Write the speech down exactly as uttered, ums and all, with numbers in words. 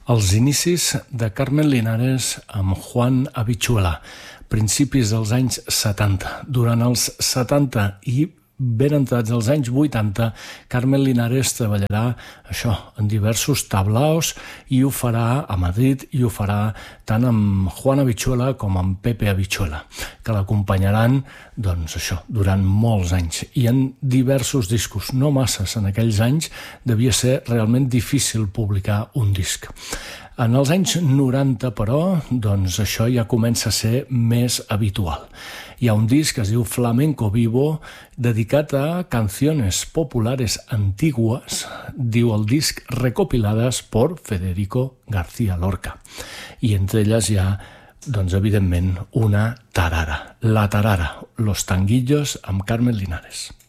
Els inicis de Carmen Linares amb Juan Habichuela, principis dels anys setanta. Durant els setanta i ben entrats als anys vuitanta, Carmen Linares treballarà això en diversos tablaos i ho farà a Madrid i ho farà tant amb Juan Habichuela com amb Pepe Habichuela, que l'acompanyaran doncs això durant molts anys i en diversos discos, no masses. En aquells anys devia ser realment difícil publicar un disc. En els anys noranta, però, doncs això ja comença a ser més habitual. Hi ha un disc que es diu Flamenco Vivo, dedicat a canciones populares antiguas, diu el disc, recopiladas por Federico García Lorca. I entre elles hi ha, doncs, evidentment, una tarara. La tarara, Los Tanguillos amb Carmen Linares.